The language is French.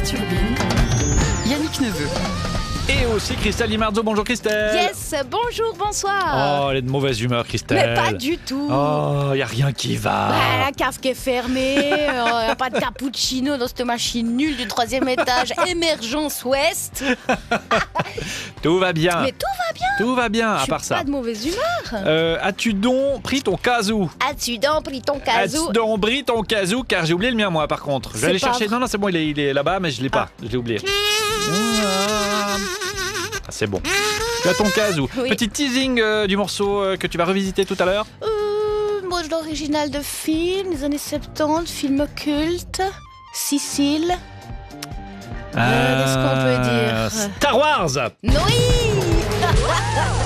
Turbine, Yannick Neveu. Et aussi Christelle Limardo. Bonjour Christelle. Yes, bonjour, bonsoir. Oh, elle est de mauvaise humeur Christelle. Mais pas du tout. Oh, y a rien qui va. La cave qui est fermée, y a pas de cappuccino dans cette machine nulle du 3e étage, émergence ouest. Tout va bien. Mais tout va bien. Tout va bien, Je à part suis ça. pas de mauvaise humeur. As-tu donc pris ton casou? As-tu donc pris ton As-tu casou? donc pris ton casou? Car j'ai oublié le mien moi par contre. Je vais C'est aller pas chercher. vrai. Non, c'est bon, il est là-bas, mais je l'ai pas. Je l'ai oublié. Ah, c'est bon. Tu as ton casou. Oui. Petit teasing du morceau que tu vas revisiter tout à l'heure. Moi, je l'original de film des années 70, film culte, Sicile. Qu'est-ce qu'on peut dire? Star Wars. Oui.